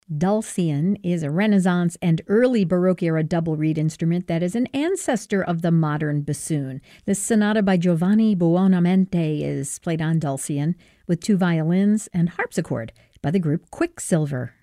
Dulcian is a Renaissance and early Baroque era double reed instrument that is an ancestor of the modern bassoon. This sonata by Giovanni Buonamente is played on Dulcian with two violins and harpsichord by the group Quicksilver.